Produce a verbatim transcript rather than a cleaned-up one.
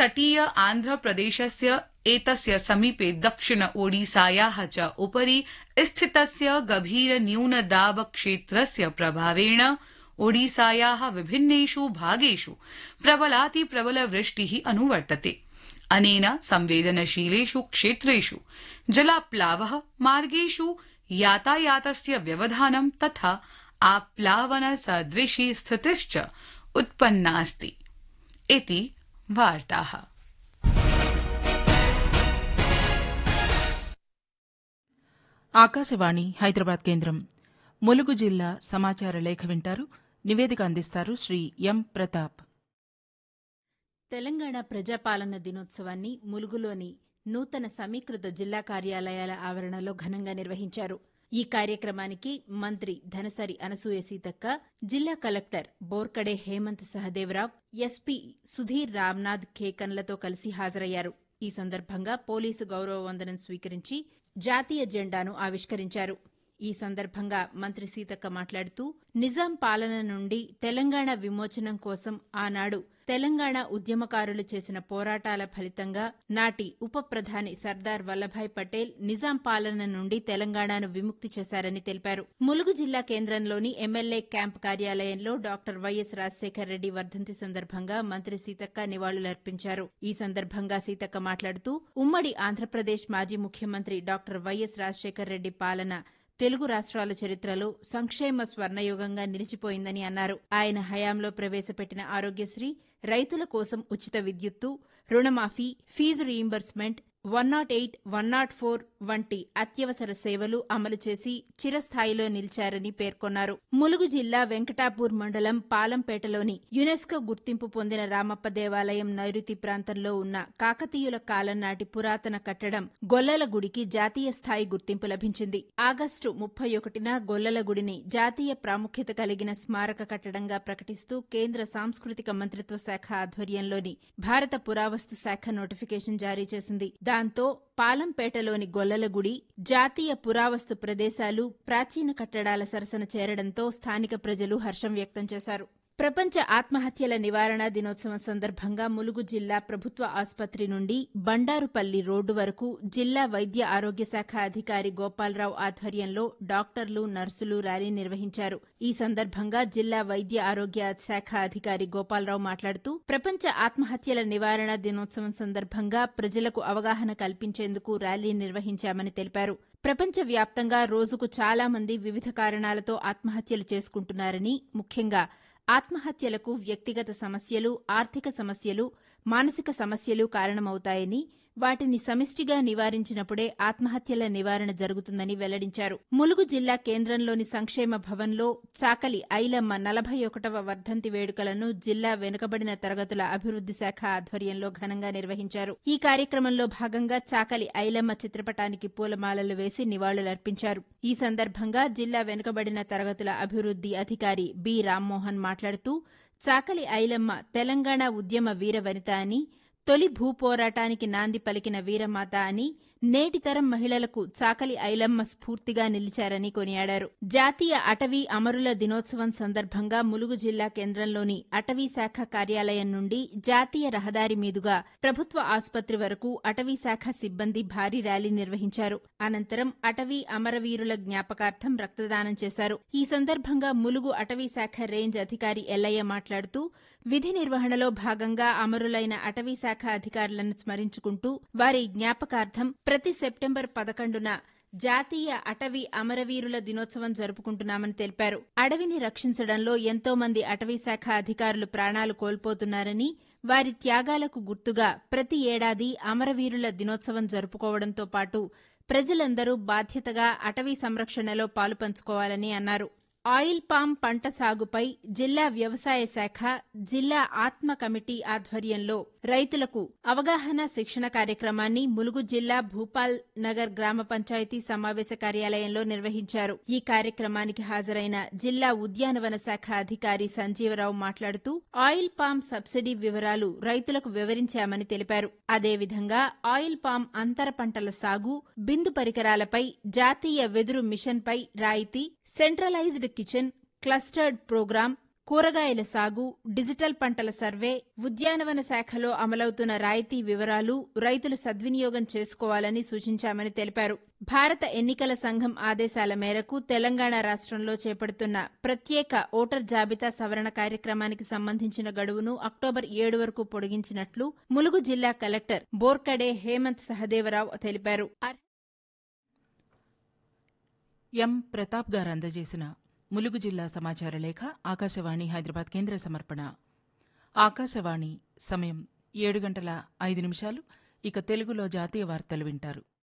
तटीय आन्ध्रप्रदेशस्य एतस्य समीपे दक्षिण ओडिसायाः च उपरि स्थितस्य गभीर न्यूनदाब क्षेत्रस्य प्रभावेण ओडिसायाः विभिन्नेषु भागेषु प्रबलातिप्रबलवृष्टिः अनुवर्तते। अनेन संवेदनशीलेषु क्षेत्रेषु जलाप्लावः, मार्गेषु यातायातस्य व्यवधानं तथा आप्लावनसदृशी स्थितिश्च उत्पन्नास्ति इति वार्ताः। ఆకాశవాణి హైదరాబాద్ కేంద్రం ములుగు జిల్లా సమాచార లేఖ వింటారు. నివేదిక అందిస్తారు శ్రీ ఎం ప్రతాప్. తెలంగాణ ప్రజాపాలన దినోత్సవాన్ని ములుగులోని నూతన సమీకృత జిల్లా కార్యాలయాల ఆవరణలో ఘనంగా నిర్వహించారు. ఈ కార్యక్రమానికి మంత్రి ధనసరి అనసూయ సీతక్క, జిల్లా కలెక్టర్ బోర్కడే హేమంత్ సహదేవరావు, ఎస్పీ సుధీర్ రామ్నాథ్ ఖేకన్లతో కలిసి హాజరయ్యారు. ఈ సందర్భంగా పోలీసు గౌరవ వందనం స్వీకరించి జాతీయ జెండాను ఆవిష్కరించారు. ఈ సందర్భంగా మంత్రి సీతక్క మాట్లాడుతూ, నిజాం పాలన నుండి తెలంగాణ విమోచనం కోసం ఆనాడు తెలంగాణ ఉద్యమకారులు చేసిన పోరాటాల ఫలితంగా నాటి ఉప ప్రధాని సర్దార్ వల్లభాయ్ పటేల్ నిజాం పాలన నుండి తెలంగాణను విముక్తి చేశారని తెలిపారు. ములుగు జిల్లా కేంద్రంలోని ఎమ్మెల్యే క్యాంప్ కార్యాలయంలో డాక్టర్ వైఎస్ రాజశేఖర్ రెడ్డి వర్ధంతి సందర్భంగా మంత్రి సీతక్క నివాళులర్పించారు. ఈ సందర్భంగా సీతక్క మాట్లాడుతూ, ఉమ్మడి ఆంధ్రప్రదేశ్ మాజీ ముఖ్యమంత్రి డాక్టర్ వైఎస్ రాజశేఖర్ రెడ్డి పాలన తెలుగు రాష్ట్రాల చరిత్రలో సంక్షేమ స్వర్ణయుగంగా నిలిచిపోయిందని అన్నారు. ఆయన హయాంలో ప్రవేశపెట్టిన ఆరోగ్యశ్రీ, రైతుల కోసం ఉచిత విద్యుత్తు, రుణమాఫీ, fee reimbursement, one not eight, one not four వంటి అత్యవసర సేవలు అమలు చేసి చిరస్థాయిలో నిలిచారని పేర్కొన్నారు. ములుగు జిల్లా వెంకటాపూర్ మండలం పాలంపేటలోని యునెస్కో గుర్తింపు పొందిన రామప్ప దేవాలయం నైరుతి ప్రాంతంలో ఉన్న కాకతీయుల కాలం నాటి పురాతన కట్టడం గొల్లల గుడికి జాతీయ స్థాయి గుర్తింపు లభించింది. ఆగస్టు ముప్పై ఒకటిన గొల్లల గుడిని జాతీయ ప్రాముఖ్యత కలిగిన స్మారక కట్టడంగా ప్రకటిస్తూ కేంద్ర సాంస్కృతిక మంత్రిత్వ శాఖ ఆధ్వర్యంలోని భారత పురావస్తు శాఖ నోటిఫికేషన్ జారీ చేసింది. దాంతో పాలంపేటలోని గొల్లల గుడి జాతీయ పురావస్తు ప్రదేశాలు, ప్రాచీన కట్టడాల సరసన చేరడంతో స్థానిక ప్రజలు హర్షం వ్యక్తం చేశారు. ప్రపంచ ఆత్మహత్యల నివారణ దినోత్సవం సందర్భంగా ములుగు జిల్లా ప్రభుత్వ ఆసుపత్రి నుండి బండారుపల్లి రోడ్డు వరకు జిల్లా వైద్య ఆరోగ్య శాఖ అధికారి గోపాలరావు ఆధ్వర్యంలో డాక్టర్లు, నర్సులు ర్యాలీ నిర్వహించారు. ఈ సందర్భంగా జిల్లా వైద్య ఆరోగ్య శాఖ అధికారి గోపాలరావు మాట్లాడుతూ, ప్రపంచ ఆత్మహత్యల నివారణ దినోత్సవం సందర్భంగా ప్రజలకు అవగాహన కల్పించేందుకు ర్యాలీ నిర్వహించామని తెలిపారు. ప్రపంచ వ్యాప్తంగా రోజుకు చాలా మంది వివిధ కారణాలతో ఆత్మహత్యలు చేసుకుంటున్నారని, ముఖ్యంగా ఆత్మహత్యలకు వ్యక్తిగత సమస్యలు, ఆర్థిక సమస్యలు, మానసిక సమస్యలు కారణమవుతాయని, వాటిని సమిష్టిగా నివారించినప్పుడే ఆత్మహత్యల నివారణ జరుగుతుందని వెల్లడించారు. ములుగు జిల్లా కేంద్రంలోని సంక్షేమ భవన్లో చాకలి ఐలమ్మ నలభై ఒకటవ వర్ధంతి వేడుకలను జిల్లా వెనుకబడిన తరగతుల అభివృద్ది శాఖ ఆధ్వర్యంలో ఘనంగా నిర్వహించారు. ఈ కార్యక్రమంలో భాగంగా చాకలి ఐలమ్మ చిత్రపటానికి పూలమాలలు వేసి నివాళులర్పించారు. ఈ సందర్భంగా జిల్లా వెనుకబడిన తరగతుల అభివృద్ది అధికారి బి రామ్మోహన్ మాట్లాడుతూ, చాకలి ఐలమ్మ తెలంగాణ ఉద్యమ వీరవనిత అని, తొలి భూపోరాటానికి నాంది పలికిన వీరమాత అని, నేటి తరం మహిళలకు చాకలి ఐలమ్మ స్ఫూర్తిగా నిలిచారని కొనియాడారు. జాతీయ అటవీ అమరుల దినోత్సవం సందర్భంగా ములుగు జిల్లా కేంద్రంలోని అటవీ శాఖ కార్యాలయం నుండి జాతీయ రహదారి మీదుగా ప్రభుత్వ ఆసుపత్రి వరకు అటవీ శాఖ సిబ్బంది భారీ ర్యాలీ నిర్వహించారు. అనంతరం అటవీ అమరవీరుల జ్ఞాపకార్థం రక్తదానం చేశారు. ఈ సందర్భంగా ములుగు అటవీ శాఖ రేంజ్ అధికారి ఎల్లయ్య మాట్లాడుతూ, విధి నిర్వహణలో భాగంగా అమరులైన అటవీ శాఖ అధికారులను స్మరించుకుంటూ వారి జ్ఞాపకార్థం ప్రతి సెప్టెంబర్ పదకొండున జాతీయ అటవీ అమరవీరుల దినోత్సవం జరుపుకుంటున్నామని తెలిపారు. అడవిని రక్షించడంలో ఎంతో మంది అటవీ శాఖ అధికారులు ప్రాణాలు కోల్పోతున్నారని, వారి త్యాగాలకు గుర్తుగా ప్రతి ఏడాది అమరవీరుల దినోత్సవం జరుపుకోవడంతో పాటు ప్రజలందరూ బాధ్యతగా అటవీ సంరక్షణలో పాలుపంచుకోవాలని అన్నారు. ఆయిల్ పామ్ పంట సాగుపై జిల్లా వ్యవసాయ శాఖ, జిల్లా ఆత్మ కమిటీ ఆధ్వర్యంలో రైతులకు అవగాహన శిక్షణ కార్యక్రమాన్ని ములుగు జిల్లా భూపాల్ నగర్ గ్రామ పంచాయతీ సమావేశ కార్యాలయంలో నిర్వహించారు. ఈ కార్యక్రమానికి హాజరైన జిల్లా ఉద్యానవన శాఖ అధికారి సంజీవరావు మాట్లాడుతూ, ఆయిల్ పామ్ సబ్సిడీ వివరాలు రైతులకు వివరించామని తెలిపారు. అదేవిధంగా ఆయిల్ పామ్ అంతర పంటల సాగు, బిందు పరికరాలపై జాతీయ వెదురు మిషన్పై రాయితీ, సెంట్రలైజ్డ్ కిచెన్, క్లస్టర్డ్ ప్రోగ్రాం, కూరగాయల సాగు, డిజిటల్ పంటల సర్వే, ఉద్యానవన శాఖలో అమలవుతున్న రాయితీ వివరాలు రైతులు సద్వినియోగం చేసుకోవాలని సూచించామని తెలిపారు. భారత ఎన్నికల సంఘం ఆదేశాల మేరకు తెలంగాణ రాష్ట్రంలో చేపడుతున్న ప్రత్యేక ఓటర్ జాబితా సవరణ కార్యక్రమానికి సంబంధించిన గడువును అక్టోబర్ ఏడు వరకు పొడిగించినట్లు ములుగు జిల్లా కలెక్టర్ బోర్కడే హేమంత్ సహదేవరావు తెలిపారు. ఎం ప్రతాప్ గారు అందజేసిన ములుగు జిల్లా సమాచార లేఖ ఆకాశవాణి హైదరాబాద్ కేంద్ర సమర్పణ. ఆకాశవాణి సమయం ఏడు గంటల ఐదు నిమిషాలు. ఇక తెలుగులో జాతీయ వార్తలు వింటారు.